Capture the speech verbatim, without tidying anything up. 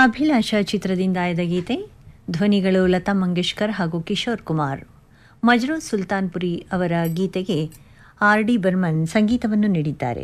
ಅಭಿಲಾಷ ಚಿತ್ರದಿಂದ ಆಯ್ದ ಗೀತೆ. ಧ್ವನಿಗಳು ಲತಾ ಮಂಗೇಶ್ಕರ್ ಹಾಗೂ ಕಿಶೋರ್ ಕುಮಾರ್. ಮಜ್ರೂ ಸುಲ್ತಾನ್ಪುರಿ ಅವರ ಗೀತೆಗೆ ಆರ್ ಡಿ ಬರ್ಮನ್ ಸಂಗೀತವನ್ನು ನೀಡಿದ್ದಾರೆ.